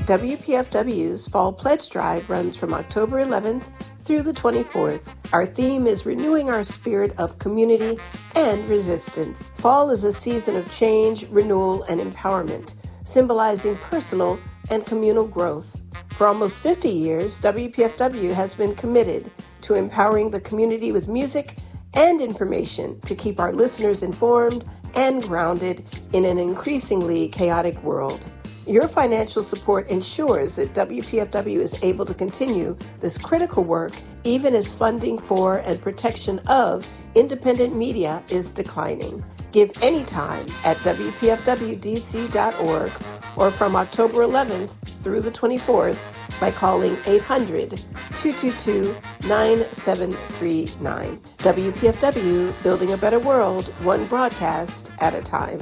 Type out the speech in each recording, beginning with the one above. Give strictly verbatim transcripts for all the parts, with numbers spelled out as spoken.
W P F W's Fall Pledge Drive runs from October eleventh through the twenty-fourth. Our theme is renewing our spirit of community and resistance. Fall is a season of change, renewal, and empowerment, symbolizing personal and communal growth. For almost fifty years, W P F W has been committed to empowering the community with music and information to keep our listeners informed and grounded in an increasingly chaotic world. Your financial support ensures that W P F W is able to continue this critical work even as funding for and protection of independent media is declining. Give anytime at W P F W D C dot org or from October eleventh through the twenty-fourth by calling eight hundred, two two two, nine seven three nine. W P F W, building a better world, one broadcast at a time.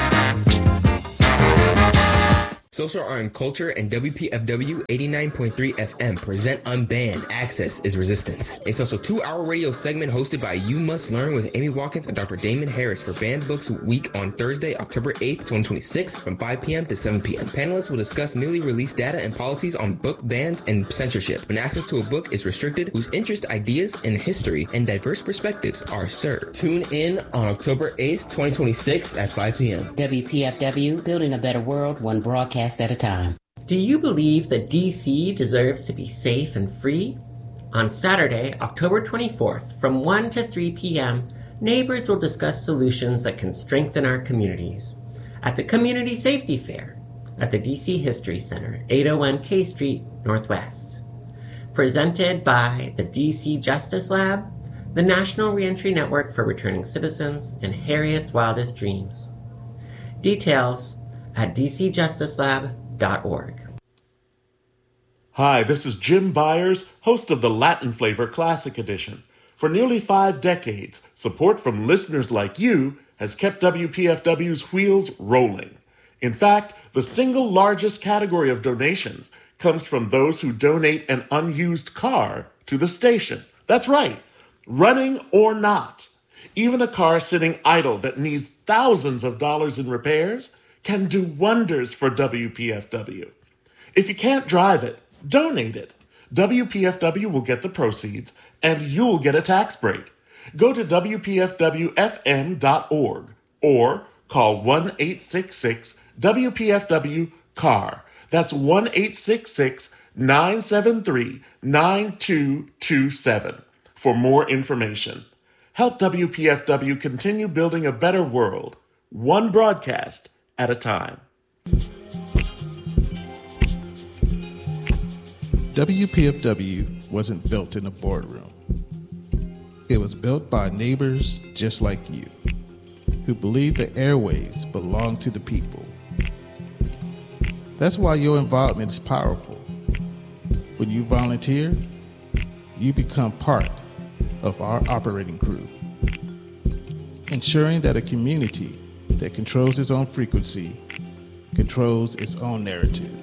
Social Art and Culture and W P F W eighty-nine point three F M present Unbanned, Access is Resistance, a special two-hour radio segment hosted by You Must Learn with Amy Watkins and Doctor Damon Harris for Banned Books Week on Thursday, October eighth, twenty twenty-six from five p.m. to seven p.m. Panelists will discuss newly released data and policies on book bans and censorship. When access to a book is restricted, whose interest, ideas, and history and diverse perspectives are served. Tune in on October eighth, twenty twenty-six at five p.m. W P F W, building a better world, one broadcast at a time. Do you believe that D C deserves to be safe and free? On Saturday, October twenty-fourth, from one to three p.m., neighbors will discuss solutions that can strengthen our communities at the Community Safety Fair at the D C History Center, eight oh one K Street Northwest. Presented by the D C Justice Lab, the National Reentry Network for Returning Citizens, and Harriet's Wildest Dreams. Details at d c justice lab dot org. Hi, this is Jim Byers, host of the Latin Flavor Classic Edition. For nearly five decades, support from listeners like you has kept W P F W's wheels rolling. In fact, the single largest category of donations comes from those who donate an unused car to the station. That's right, running or not. Even a car sitting idle that needs thousands of dollars in repairs can do wonders for W P F W. If you can't drive it, donate it. W P F W will get the proceeds, and you'll get a tax break. Go to W P F W F M dot org or call one eight six six W P F W C A R. That's one eight six six, nine seven three, nine two two seven for more information. Help W P F W continue building a better world, one broadcast at a time. W P F W wasn't built in a boardroom. It was built by neighbors just like you, who believe the airways belong to the people. That's why your involvement is powerful. When you volunteer, you become part of our operating crew, ensuring that a community that controls its own frequency controls its own narrative.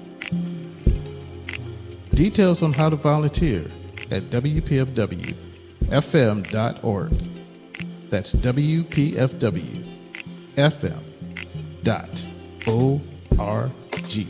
Details on how to volunteer at W P F W F M dot org. That's W P F W F M dot O R G.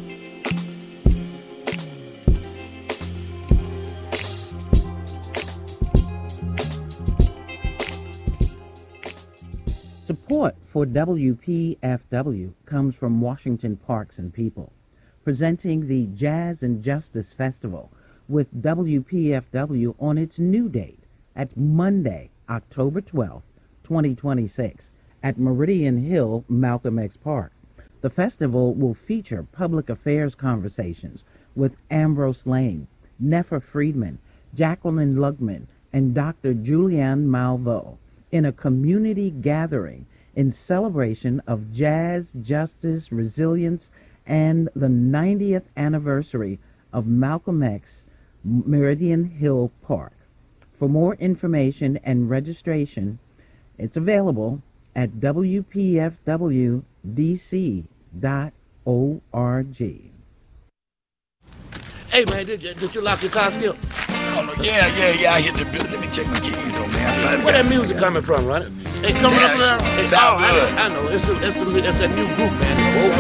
Support for W P F W comes from Washington Parks and People, presenting the Jazz and Justice Festival with W P F W on its new date at Monday, October twelfth, twenty twenty-six, at Meridian Hill, Malcolm X Park. The festival will feature public affairs conversations with Ambrose Lane, Nefer Friedman, Jacqueline Lugman, and Doctor Julianne Malveaux in a community gathering in celebration of jazz, justice, resilience, and the ninetieth anniversary of Malcolm X Meridian Hill Park. For more information and registration, it's available at W P F W D C dot org. Hey man, did you, did you lock your car still? Oh, yeah, yeah, yeah, I hit the building. Let me check my keys on man. Where that music coming from, right? It's coming yeah, up there. It's, oh, I, I know. It's the, it's the, it's that new group, man.